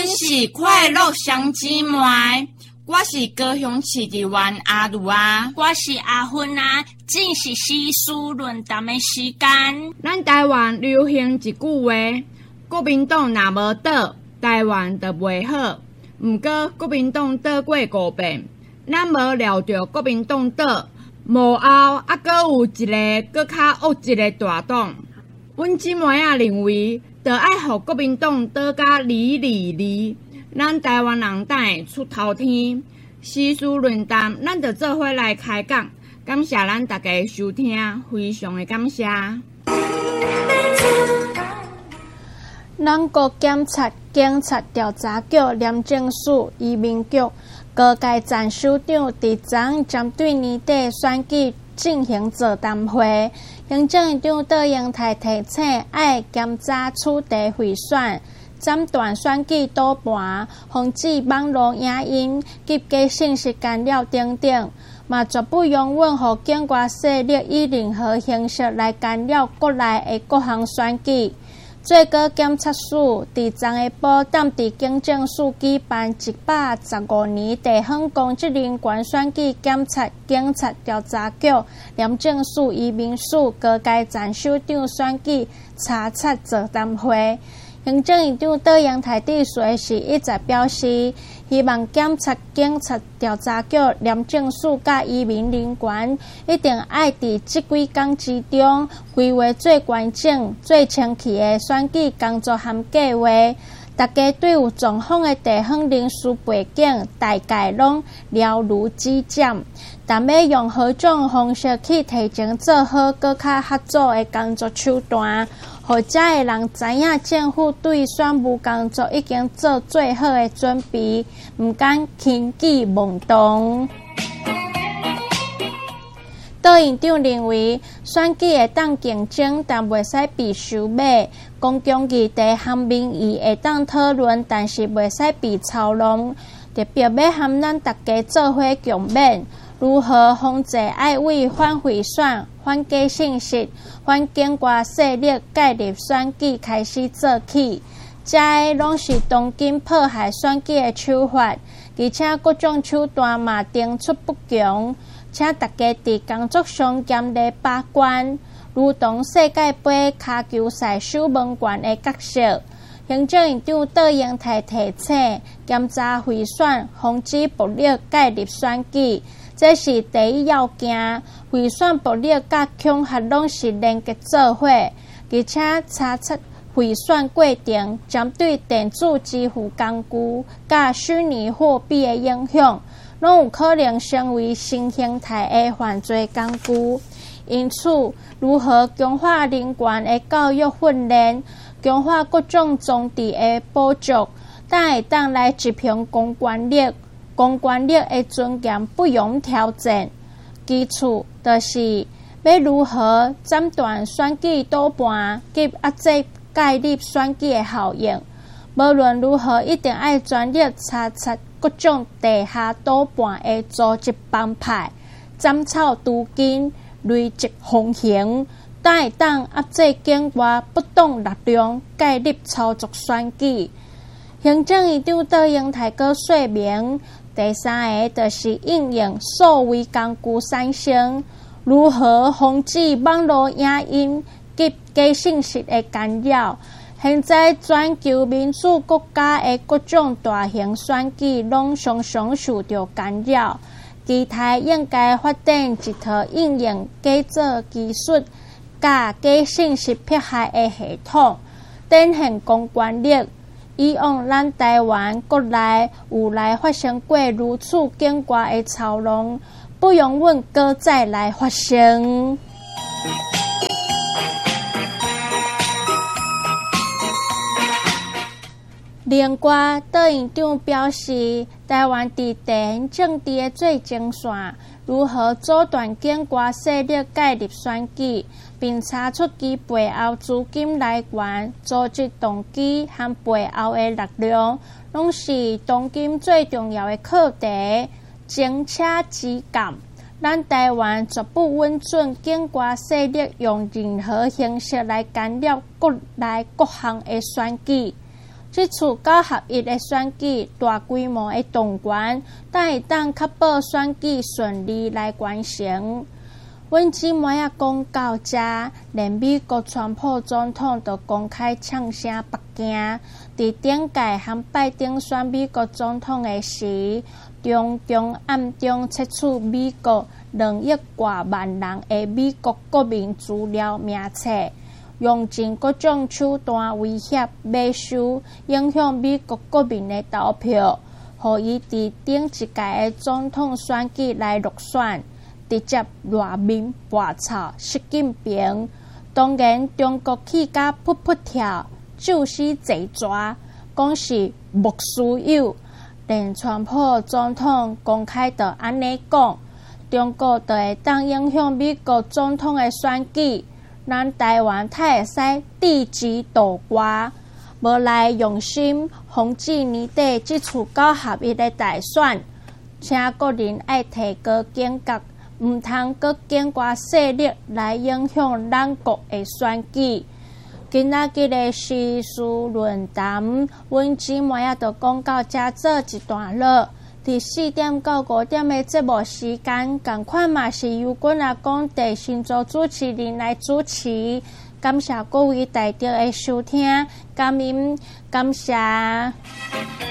是快乐相姊妹，我是高雄市议员阿如啊， 我是阿芬啊，正是时事论坛的时间。 咱台湾流行一句话，国民党若无倒，台湾就袂好。毋过国民党倒过5遍，咱无料到国民党倒，幕后还阁有一个阁较恶一个大党。阮姊妹仔认为，着爱互国民党倒甲222，咱台湾人才会出头天。时事论坛，咱着做伙来开讲。感谢咱大家收听，非常的感谢。 咱国检察调查局、廉政署、移民局各界前首长伫昨针对年底选举进行座谈会。行政院长杜英台提醒，爱检查取缔贿选，斩断选举赌盘，防止网络影音及假信息干扰等等，嘛绝不容允互境外势力以任何形式来干扰国内的各项选举。最高检察署伫昨下晡踮伫警政署举办115年地方公职人员选举检察调查局、廉政署、移民署各界前首长选举查察座谈会。行政院长杜英台伫随时一再表示，希望检察调查局、廉政署甲移民人员一定爱伫这几天之中规划最完整、最清晰的选举工作和计划。大家对有状况的地方人事背景大概拢了如指掌，但要用何种方式去提前做好更较合作的工作手段，互遮的人知影政府对选务工作已经做最好的准备，毋敢轻举妄动。杜院长认为，选举会当竞争，但袂使被收买；公共议题和民意会当讨论，但是袂使被操弄。特别要和咱大家做伙共勉，如何防制爱为反贿选、反假信息、反境外势力介入选举开始做起。这个拢是当今迫害选举的手法，而且各种手段嘛层出不穷。请大家伫工作上严厉把关，如同世界杯骹球赛守门员的角色。行政院长杜英台提醒，检查贿选，防止暴力介入选举，这是第一要件。贿选、暴力甲恐吓拢是连结做伙，而且查察贿选过程，针对电子支付工具甲虚拟货币的影响，拢有可能成为新形态的犯罪工具。因此，如何强化人员的教育训练，强化各种装置的补助，才会当来执行公权力。公权力的尊严不容挑战。基础就是要如何斩断选举赌盘及压制介入选举的效应。无论如何，一定要全力查察各种地下赌盘的组织帮派，斩草除根，累积风行，才会当压制境外不当力量介入操作选举。行政院长杜英台阁说明，第三个就是应用数位工具产生，如何防止网络影音及假信息的干扰。现在全球民主国家的各种大型选举拢常常受到干扰，期待应该发展一套应用假造技术、甲假信息迫害的系统，展现公权力。以往咱台湾国内有来发生过如此境外的操弄，不容允搁再来发生。另外，杜院长表示，台湾伫地缘政治的最前线，如何阻断境外势力介入选举，并查出其背后资金来源、组织动机和背后的力量，拢是当今最重要的课题。前车之鉴，咱台湾绝不允准境外势力用任何形式来干扰国内各项的选举。 即次九合一的选举大规模的动员，但会当确保选举顺利来完成。阮姊妹仔讲到遮，连美国川普总统都公开呛声北京，伫顶届和拜登选美国总统的时，中暗中窃取美国2亿多万人的美国国民资料名册，用尽各种手段威胁、买收、影响美国国民的投票，予伊伫顶一届的总统选举来落选。直接赖面拔草习近平，当然中国起甲噗噗跳，就是坐抓，讲是莫须有。连川普总统公开就安尼讲，中国就会当影响美国总统的选举，咱台湾才会使地基倒挂，无来用心防止年底即次9合一的大选，请个人爱提高警觉。毋通阁经过势力来影响咱国的选举。今仔日的时事论坛，阮姊妹仔就讲到遮做一段落。伫4点到5点的节目时间，同款嘛是由阮阿公地星座主持人来主持。感谢各位大家的收听，感谢。